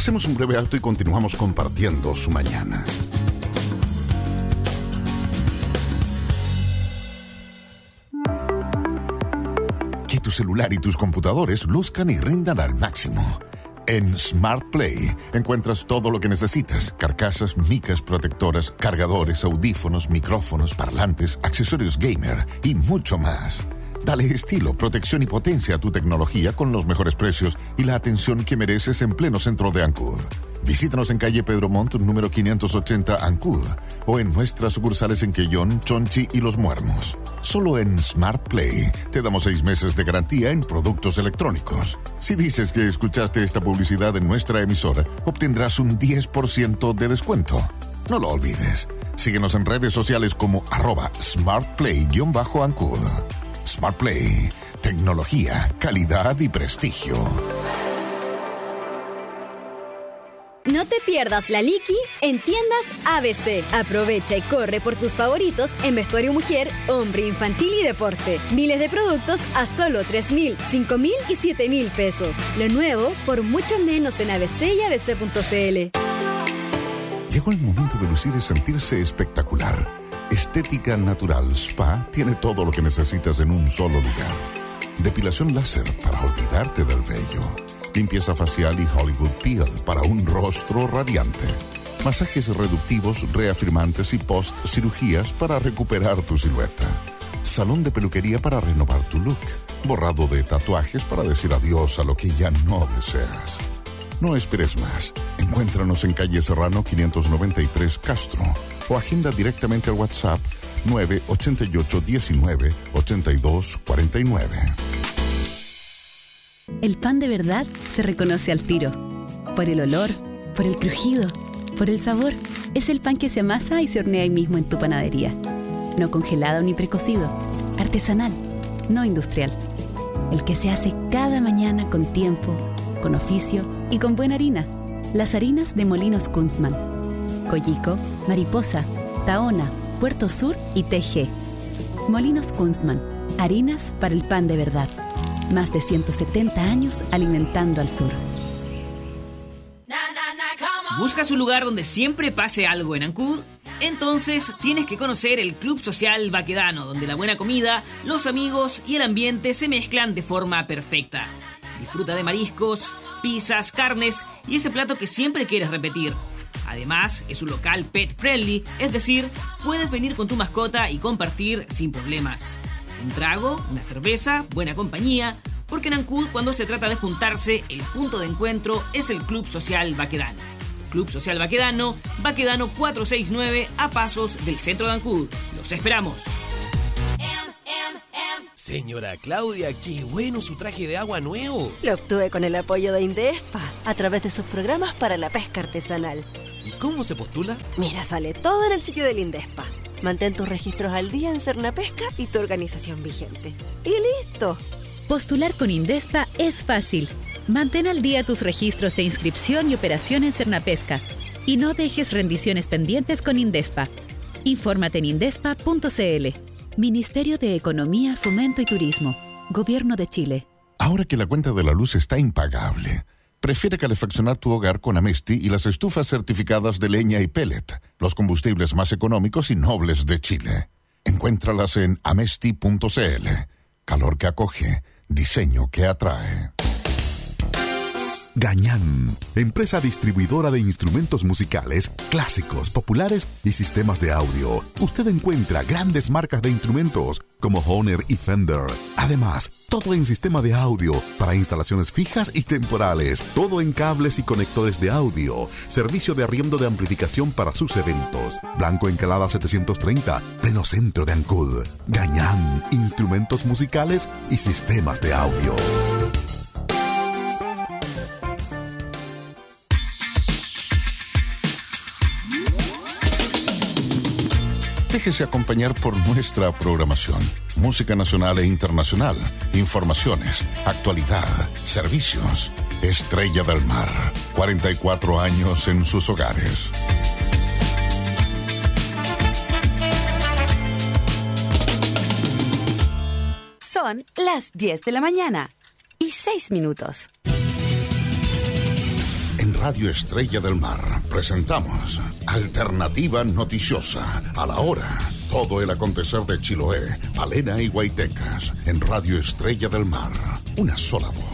Hacemos un breve alto y continuamos compartiendo su mañana. Que tu celular y tus computadores luzcan y rindan al máximo. En Smart Play encuentras todo lo que necesitas: carcasas, micas protectoras, cargadores, audífonos, micrófonos, parlantes, accesorios gamer y mucho más. Dale estilo, protección y potencia a tu tecnología con los mejores precios y la atención que mereces en pleno centro de Ancud. Visítanos en calle Pedro Montt, número 580, Ancud, o en nuestras sucursales en Quellón, Chonchi y Los Muermos. Solo en Smart Play te damos 6 meses de garantía en productos electrónicos. Si dices que escuchaste esta publicidad en nuestra emisora, obtendrás un 10% de descuento. No lo olvides. Síguenos en redes sociales como @smartplay_Ancud. Smart Play, tecnología, calidad y prestigio. No te pierdas la Liqui en tiendas ABC. Aprovecha y corre por tus favoritos en vestuario mujer, hombre, infantil y deporte. Miles de productos a solo 3.000, 5.000 y 7.000 pesos. Lo nuevo por mucho menos en ABC y abc.cl. Llegó el momento de lucir y sentirse espectacular. Estética Natural Spa tiene todo lo que necesitas en un solo lugar. Depilación láser para olvidarte del vello. Limpieza facial y Hollywood Peel para un rostro radiante. Masajes reductivos, reafirmantes y post-cirugías para recuperar tu silueta. Salón de peluquería para renovar tu look. Borrado de tatuajes para decir adiós a lo que ya no deseas. No esperes más. Encuéntranos en calle Serrano 593 Castro o agenda directamente al WhatsApp 988 19 82 49. El pan de verdad se reconoce al tiro. Por el olor, por el crujido, por el sabor. Es el pan que se amasa y se hornea ahí mismo en tu panadería. No congelado ni precocido. Artesanal, no industrial. El que se hace cada mañana con tiempo, con oficio y con buena harina. Las harinas de Molinos Kunstmann. Coyico, Mariposa, Tahona, Puerto Sur y TG. Molinos Kunstmann. Harinas para el pan de verdad. Más de 170 años alimentando al sur. ¿Buscas un lugar donde siempre pase algo en Ancud? Entonces tienes que conocer el Club Social Baquedano, donde la buena comida, los amigos y el ambiente se mezclan de forma perfecta. Disfruta de mariscos, pizzas, carnes y ese plato que siempre quieres repetir. Además, es un local pet friendly, es decir, puedes venir con tu mascota y compartir sin problemas. Un trago, una cerveza, buena compañía, porque en Ancud, cuando se trata de juntarse, el punto de encuentro es el Club Social Baquedano. Club Social Baquedano, Baquedano 469, a pasos del centro de Ancud. ¡Los esperamos! Señora Claudia, qué bueno su traje de agua nuevo. Lo obtuve con el apoyo de Indespa, a través de sus programas para la pesca artesanal. ¿Y cómo se postula? Mira, sale todo en el sitio del Indespa. Mantén tus registros al día en Cernapesca y tu organización vigente. ¡Y listo! Postular con Indespa es fácil. Mantén al día tus registros de inscripción y operación en Cernapesca. Y no dejes rendiciones pendientes con Indespa. Infórmate en indespa.cl. Ministerio de Economía, Fomento y Turismo. Gobierno de Chile. Ahora que la cuenta de la luz está impagable, prefiere calefaccionar tu hogar con Amesti y las estufas certificadas de leña y pellet, los combustibles más económicos y nobles de Chile. Encuéntralas en amesti.cl. Calor que acoge, diseño que atrae. Gañán, empresa distribuidora de instrumentos musicales, clásicos, populares y sistemas de audio. Usted encuentra grandes marcas de instrumentos como Hohner y Fender. Además, todo en sistema de audio para instalaciones fijas y temporales. Todo en cables y conectores de audio. Servicio de arriendo de amplificación para sus eventos. Blanco Encalada 730, pleno centro de Ancud. Gañán, instrumentos musicales y sistemas de audio. Déjese acompañar por nuestra programación. Música nacional e internacional, informaciones, actualidad, servicios. Estrella del Mar, 44 años en sus hogares. Son las 10 de la mañana y 6 minutos. En Radio Estrella del Mar presentamos Alternativa Noticiosa a la hora. Todo el acontecer de Chiloé, Palena y Guaitecas en Radio Estrella del Mar. Una sola voz.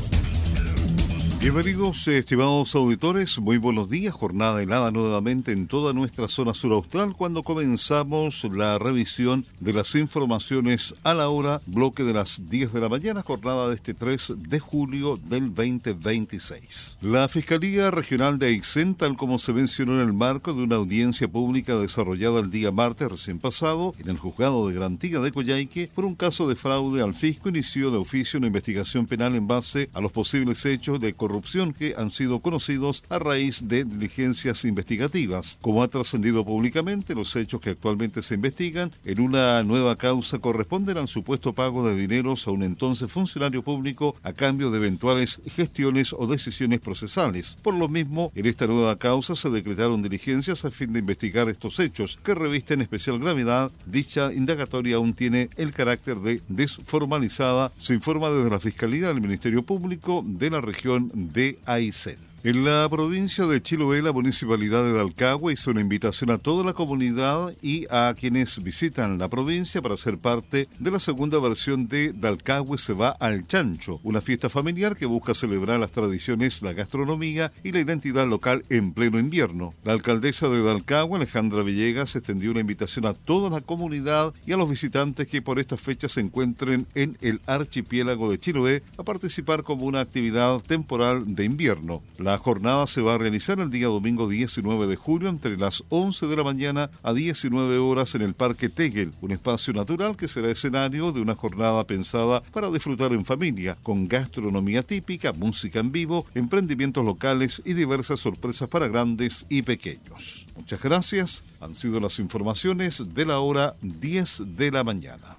Bienvenidos, estimados auditores, muy buenos días. Jornada helada nuevamente en toda nuestra zona sur austral cuando comenzamos la revisión de las informaciones a la hora, bloque de las 10 de la mañana, jornada de este 3 de julio del 2026. La Fiscalía Regional de Aysén, tal como se mencionó en el marco de una audiencia pública desarrollada el día martes recién pasado en el juzgado de garantía de Coyhaique por un caso de fraude al fisco, inició de oficio una investigación penal en base a los posibles hechos de corrupción que han sido conocidos a raíz de diligencias investigativas. Como ha trascendido públicamente, los hechos que actualmente se investigan en una nueva causa corresponden al supuesto pago de dineros a un entonces funcionario público a cambio de eventuales gestiones o decisiones procesales. Por lo mismo, en esta nueva causa se decretaron diligencias a fin de investigar estos hechos, que revisten especial gravedad. Dicha indagatoria aún tiene el carácter de desformalizada, se informa desde la Fiscalía del Ministerio Público de la región de Aysén. En la provincia de Chiloé, la municipalidad de Dalcahue hizo una invitación a toda la comunidad y a quienes visitan la provincia para ser parte de la segunda versión de Dalcahue se va al chancho, una fiesta familiar que busca celebrar las tradiciones, la gastronomía y la identidad local en pleno invierno. La alcaldesa de Dalcahue, Alejandra Villegas, extendió una invitación a toda la comunidad y a los visitantes que por estas fechas se encuentren en el archipiélago de Chiloé a participar como una actividad temporal de invierno. La jornada se va a realizar el día domingo 19 de julio entre las 11 de la mañana a 19 horas en el Parque Tegel, un espacio natural que será escenario de una jornada pensada para disfrutar en familia, con gastronomía típica, música en vivo, emprendimientos locales y diversas sorpresas para grandes y pequeños. Muchas gracias, han sido las informaciones de la hora 10 de la mañana.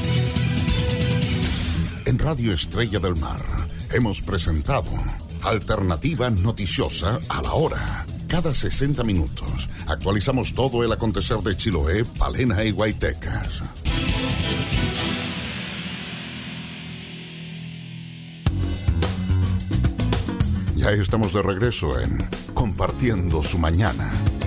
En Radio Estrella del Mar hemos presentado Alternativa Noticiosa a la hora. Cada 60 minutos actualizamos todo el acontecer de Chiloé, Palena y Guaitecas. Ya estamos de regreso en Compartiendo su Mañana.